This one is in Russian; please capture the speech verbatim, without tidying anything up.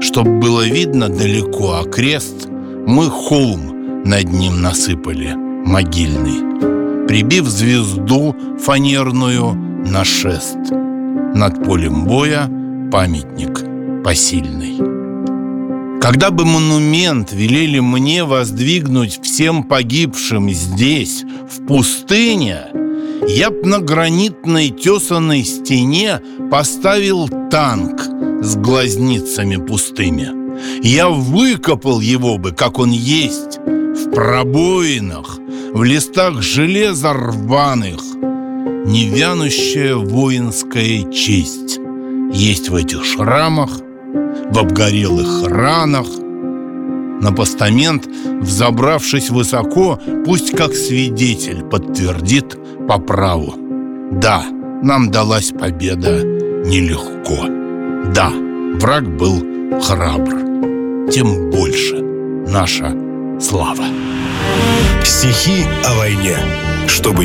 Чтоб было видно далеко окрест, мы холм над ним насыпали могильный, прибив звезду фанерную на шест. Над полем боя памятник посильный. Когда бы монумент велели мне воздвигнуть всем погибшим здесь, в пустыне, я б на гранитной тесаной стене поставил танк с глазницами пустыми. Я выкопал его бы, как он есть, в пробоинах, в листах железа рваных. Невянущая воинская честь есть в этих шрамах, в обгорелых ранах. На постамент, взобравшись высоко, пусть как свидетель подтвердит по праву: да, нам далась победа нелегко. Да, враг был храбр, тем больше наша слава. Стихи о войне, чтобы